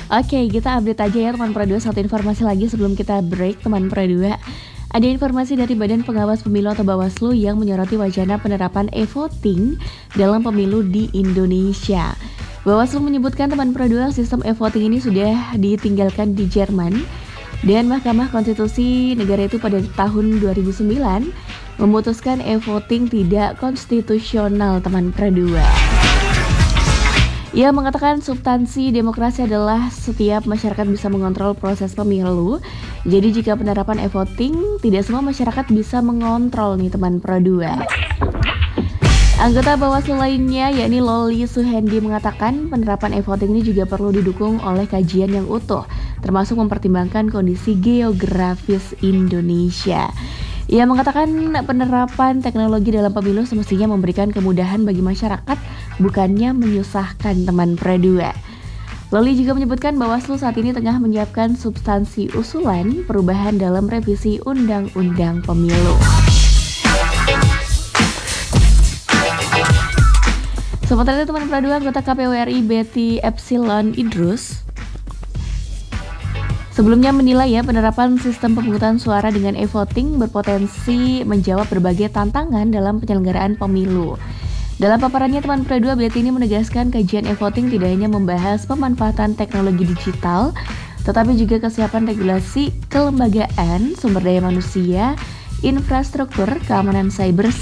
Oke, kita update aja ya teman Pro 2, satu informasi lagi sebelum kita break teman Pro 2. Ada informasi dari Badan Pengawas Pemilu atau Bawaslu yang menyoroti wacana penerapan e-voting dalam pemilu di Indonesia. Bawaslu menyebutkan teman Pro 2, sistem e-voting ini sudah ditinggalkan di Jerman dan Mahkamah Konstitusi negara itu pada tahun 2009 memutuskan e-voting tidak konstitusional teman Pro 2. Ia mengatakan substansi demokrasi adalah setiap masyarakat bisa mengontrol proses pemilu. Jadi jika penerapan e-voting, tidak semua masyarakat bisa mengontrol nih teman Pro 2. Anggota Bawaslu lainnya yakni Loli Suhendi mengatakan penerapan e-voting ini juga perlu didukung oleh kajian yang utuh, termasuk mempertimbangkan kondisi geografis Indonesia. Ia mengatakan penerapan teknologi dalam pemilu semestinya memberikan kemudahan bagi masyarakat, bukannya menyusahkan teman Pro 2. Loli juga menyebutkan Bawaslu saat ini tengah menyiapkan substansi usulan perubahan dalam revisi Undang-Undang Pemilu. Sementara itu teman Pro 2, anggota KPU RI Betty Epsilon Idrus sebelumnya menilai penerapan sistem pemungutan suara dengan e-voting berpotensi menjawab berbagai tantangan dalam penyelenggaraan pemilu. Dalam paparannya teman Pro 2, Betty ini menegaskan kajian e-voting tidak hanya membahas pemanfaatan teknologi digital, tetapi juga kesiapan regulasi kelembagaan, sumber daya manusia, infrastruktur, keamanan cyber,